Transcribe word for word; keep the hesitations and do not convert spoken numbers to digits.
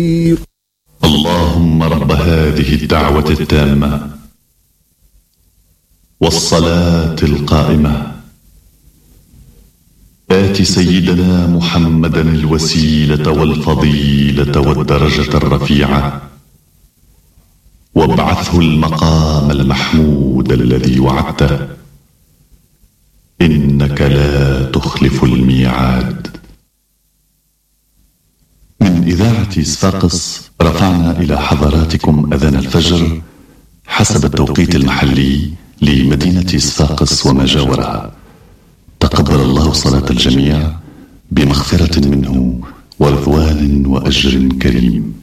اللهم رب هذه الدعوة التامة والصلاة القائمة آت سيدنا محمدا الوسيلة والفضيلة والدرجة الرفيعة وابعثه المقام المحمود الذي وعدته إنك لا تخلف الميعاد. من إذاعة صفاقس رفعنا إلى حضراتكم أذان الفجر حسب التوقيت المحلي لمدينة صفاقس وما جاورها. تقبل الله صلاة الجميع بمغفرة منه ورضوان وأجر كريم.